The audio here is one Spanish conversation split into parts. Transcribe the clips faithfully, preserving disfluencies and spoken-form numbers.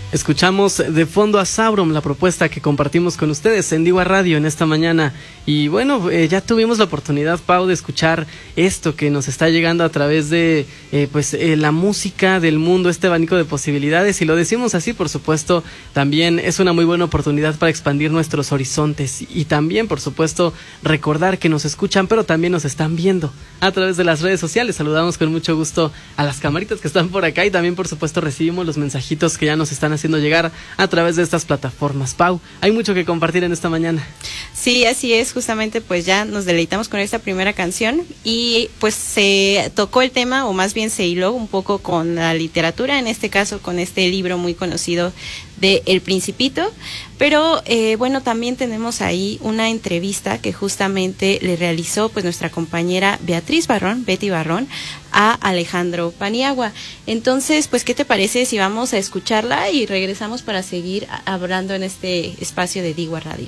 Escuchamos de fondo a Sauron, la propuesta que compartimos con ustedes en Digua Radio en esta mañana. Y bueno, eh, ya tuvimos la oportunidad, Pau, de escuchar esto que nos está llegando a través de eh, pues eh, la música del mundo, este abanico de posibilidades. Y lo decimos así, por supuesto, también es una muy buena oportunidad para expandir nuestros horizontes. Y también, por supuesto, recordar que nos escuchan, pero también nos están viendo a través de las redes sociales. Saludamos con mucho gusto a las camaritas que están por acá y también, por supuesto, recibimos los mensajitos que ya nos están haciendo llegar a través de estas plataformas. Pau, hay mucho que compartir en esta mañana. Sí, así es, justamente pues ya nos deleitamos con esta primera canción y pues se tocó el tema, o más bien se hiló un poco con la literatura, en este caso con este libro muy conocido de El Principito, pero eh, bueno, también tenemos ahí una entrevista que justamente le realizó pues nuestra compañera Beatriz Barrón, Betty Barrón, a Alejandro Paniagua. Entonces, pues, ¿qué te parece si vamos a escucharla y regresamos para seguir hablando en este espacio de Digua Radio?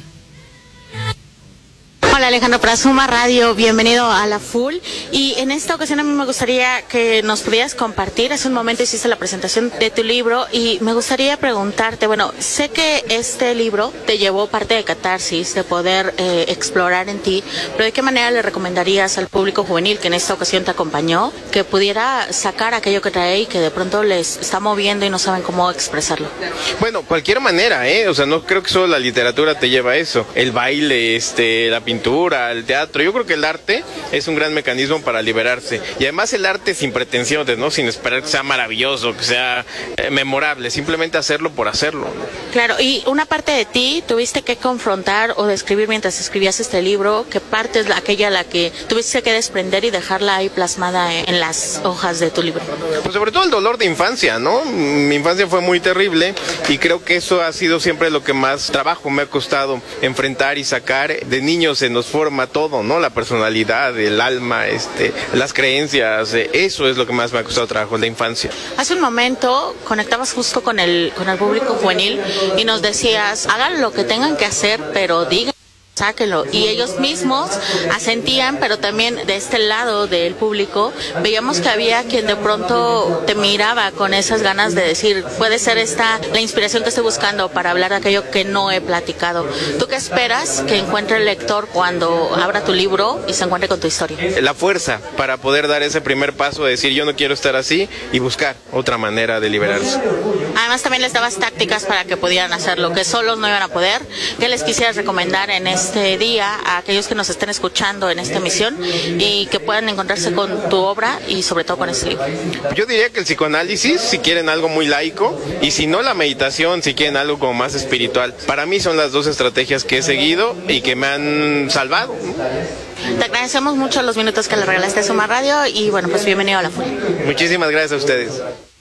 Hola Alejandro, para Suma Radio, bienvenido a La Full, y en esta ocasión a mí me gustaría que nos pudieras compartir, hace un momento hiciste la presentación de tu libro y me gustaría preguntarte, bueno, sé que este libro te llevó parte de catarsis, de poder eh, explorar en ti, pero ¿de qué manera le recomendarías al público juvenil que en esta ocasión te acompañó, que pudiera sacar aquello que trae y que de pronto les está moviendo y no saben cómo expresarlo? Bueno, cualquier manera, ¿eh? O sea, no creo que solo la literatura te lleva a eso, el baile, este, la pintura, el teatro. Yo creo que el arte es un gran mecanismo para liberarse, y además el arte sin pretensiones, ¿no? Sin esperar que sea maravilloso, que sea eh, memorable, simplemente hacerlo por hacerlo, ¿no? Claro, y una parte de ti tuviste que confrontar o describir mientras escribías este libro, ¿qué parte es la, aquella la que tuviste que desprender y dejarla ahí plasmada en, en las hojas de tu libro? Pues sobre todo el dolor de infancia, ¿no? Mi infancia fue muy terrible y creo que eso ha sido siempre lo que más trabajo me ha costado enfrentar y sacar. De niños se nos forma todo, ¿no? La personalidad, el alma, este, las creencias, eh, eso es lo que más me ha costado trabajo, la infancia. Hace un momento conectabas justo con el, con el público juvenil y nos decías, hagan lo que tengan que hacer, pero digan, sáquenlo, y ellos mismos asentían, pero también de este lado del público veíamos que había quien de pronto te miraba con esas ganas de decir, puede ser esta la inspiración que estoy buscando para hablar de aquello que no he platicado. ¿Tú qué esperas que encuentre el lector cuando abra tu libro y se encuentre con tu historia? La fuerza para poder dar ese primer paso de decir, yo no quiero estar así, y buscar otra manera de liberarse. Además también les dabas tácticas para que pudieran hacerlo, que solos no iban a poder. ¿Qué les quisieras recomendar en este día a aquellos que nos estén escuchando en esta emisión y que puedan encontrarse con tu obra y sobre todo con este libro? Yo diría que el psicoanálisis, si quieren algo muy laico, y si no, la meditación, si quieren algo como más espiritual. Para mí son las dos estrategias que he seguido y que me han salvado, ¿no? Te agradecemos mucho los minutos que le regalaste a Suma Radio y bueno, pues bienvenido a La Full. Muchísimas gracias a ustedes.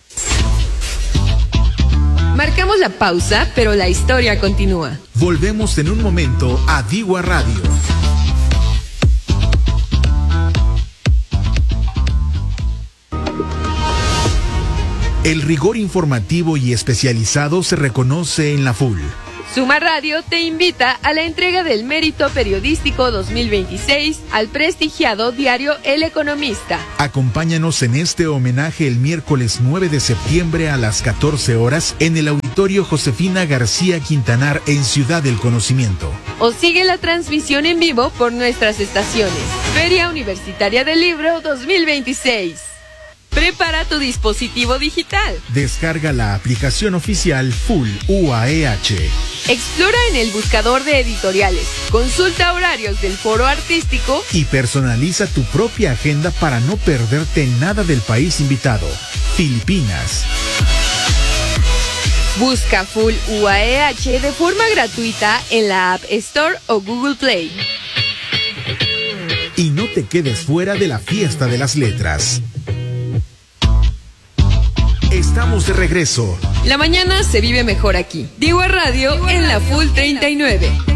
Marcamos la pausa, pero la historia continúa. Volvemos en un momento a Digua Radio. El rigor informativo y especializado se reconoce en La Full. Suma Radio te invita a la entrega del Mérito Periodístico dos mil veintiséis al prestigiado diario El Economista. Acompáñanos en este homenaje el miércoles nueve de septiembre a las catorce horas en el Auditorio Josefina García Quintanar en Ciudad del Conocimiento. O sigue la transmisión en vivo por nuestras estaciones. Feria Universitaria del Libro dos mil veintiséis. Prepara tu dispositivo digital. Descarga la aplicación oficial Full U A E H. Explora en el buscador de editoriales. Consulta horarios del foro artístico. Y personaliza tu propia agenda para no perderte nada del país invitado, Filipinas. Busca Full U A E H de forma gratuita en la App Store o Google Play. Y no te quedes fuera de la fiesta de las letras. Estamos de regreso. La mañana se vive mejor aquí. Digua Radio en la Full treinta y nueve.